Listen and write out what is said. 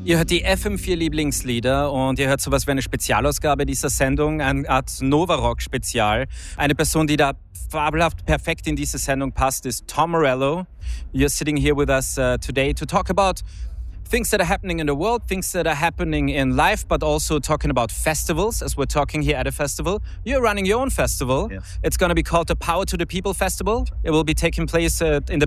Ihr hört die FM4 Lieblingslieder und ihr hört sowas wie eine Spezialausgabe dieser Sendung, eine Art Nova-Rock-Spezial. Eine Person, die da fabelhaft perfekt in diese Sendung passt, ist Tom Morello. You're sitting here with us today to talk about things that are happening in the world, things that are happening in life, but also talking about festivals, as we're talking here at a festival. You're running your own festival. Yes. It's going to be called the Power to the People Festival. It will be taking place in the